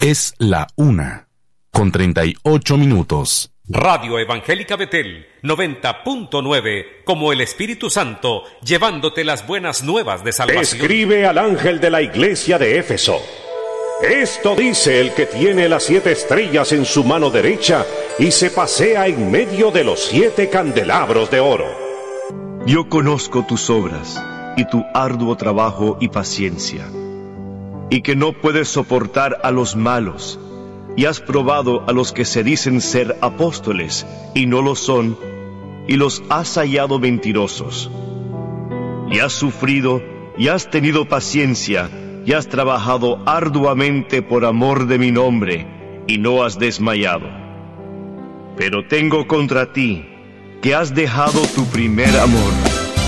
Es la 1:38. Radio Evangélica Betel 90.9, como el Espíritu Santo, llevándote las buenas nuevas de salvación. Escribe al ángel de la iglesia de Éfeso: esto dice el que tiene las 7 estrellas en su mano derecha y se pasea en medio de los 7 candelabros de oro. Yo conozco tus obras y tu arduo trabajo y paciencia, y que no puedes soportar a los malos, y has probado a los que se dicen ser apóstoles y no lo son, y los has hallado mentirosos. Y has sufrido y has tenido paciencia, y has trabajado arduamente por amor de mi nombre, y no has desmayado. Pero tengo contra ti que has dejado tu primer amor.